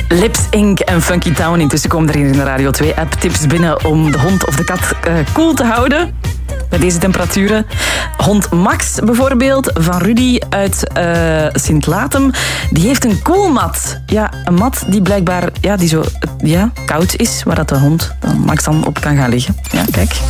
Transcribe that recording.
Lips Inc. en Funky Town. Intussen komen er hier in de Radio 2-app tips binnen om de hond of de kat koel te houden. Bij deze temperaturen. Hond Max bijvoorbeeld, van Rudy uit Sint-Latem. Die heeft een koelmat. Ja, een mat die blijkbaar die zo koud is, waar dat de hond Max dan op kan gaan liggen. Ja, kijk.